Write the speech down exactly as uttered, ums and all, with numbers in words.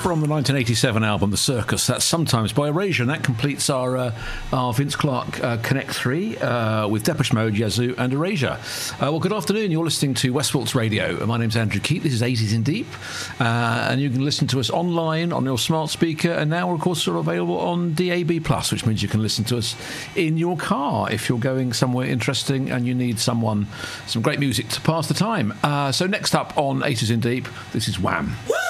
from the nineteen eighty-seven album The Circus. That's Sometimes by Erasure, and that completes our uh, our Vince Clarke uh, Connect three uh, with Depeche Mode, Yazoo and Erasure. Uh, well, good afternoon. You're listening to Westphalt's Radio. My name's Andrew Keat. This is eighties in Deep, uh, and you can listen to us online on your smart speaker, and now we're of course sort of available on D A B plus, which means you can listen to us in your car if you're going somewhere interesting and you need someone, some great music to pass the time. Uh, so next up on eighties in Deep, this is Wham! Woo!